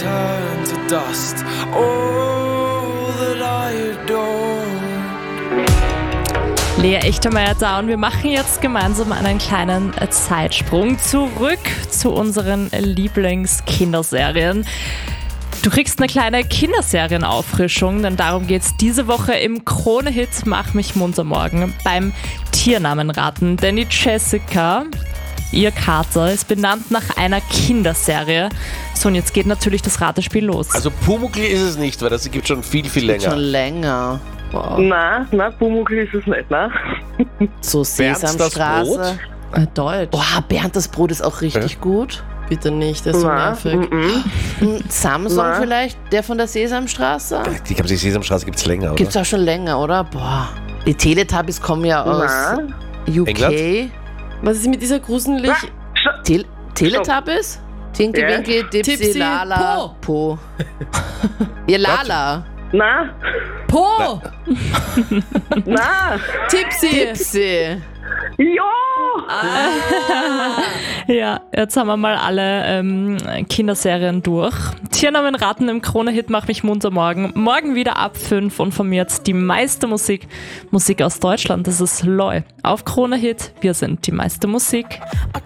turn to dust. All that I adore. Lea Echtermeier da und wir machen jetzt gemeinsam einen kleinen Zeitsprung zurück zu unseren Lieblingskinderserien. Du kriegst eine kleine Kinderserien-Auffrischung, denn darum geht's diese Woche im Krone-Hit Mach mich munter morgen beim Tiernamenraten. Denn die Jessica, ihr Kater, ist benannt nach einer Kinderserie. So, und jetzt geht natürlich das Ratespiel los. Also Pumuckl ist es nicht, weil das gibt schon viel, viel länger. Schon länger. Wow. Nein, Pumuckl ist es nicht, ne? So Bernd das Sesamstraße. Deutsch. Boah, Bernd das Brot ist auch richtig gut. Bitte nicht, das ist so nervig. Samson vielleicht, der von der Sesamstraße? Die Sesamstraße gibt es länger, oder? Gibt's auch schon länger, oder? Boah. Die Teletubbies kommen ja aus UK. England? Was ist mit dieser gruselig... Teletubbies? Tinky Winky, Dipsy, Tipsy, Lala, Po. Ja, Lala. Na, Po! na, Tipsy! ja! Ja, jetzt haben wir mal alle Kinderserien durch. Tiernamenraten im Krone-Hit Mach mich munter morgen. Morgen wieder ab 5 und von mir jetzt die meiste Musik aus Deutschland. Das ist Loy. Auf Krone-Hit, wir sind die meiste Musik.